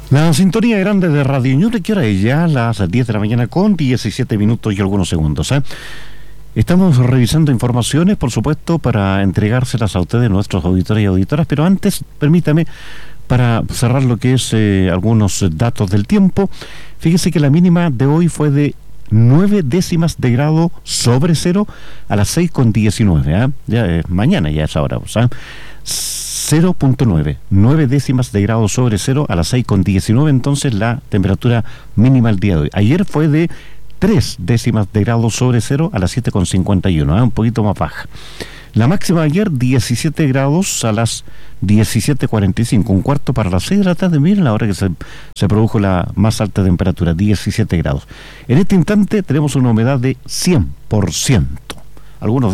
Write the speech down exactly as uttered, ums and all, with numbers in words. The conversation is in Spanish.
La sintonía grande de Radio Ñuble, que hora es ya las diez de la mañana con diecisiete minutos y algunos segundos. ¿eh? Estamos revisando informaciones, por supuesto, para entregárselas a ustedes, nuestros auditores y auditoras, pero antes, permítame, para cerrar lo que es eh, algunos datos del tiempo, fíjese que la mínima de hoy fue de nueve décimas de grado sobre cero a las seis con diecinueve. ¿eh? Ya es mañana, ya es ahora. O sea, cero punto nueve, nueve décimas de grado sobre cero a las seis con diecinueve, entonces la temperatura mínima el día de hoy. Ayer fue de tres décimas de grado sobre cero a las siete con cincuenta y uno, ¿eh? un poquito más baja. La máxima de ayer, diecisiete grados a las diecisiete cuarenta y cinco, un cuarto para las seis de la tarde, miren la hora que se, se produjo la más alta temperatura, diecisiete grados. En este instante tenemos una humedad de cien por ciento. Algunos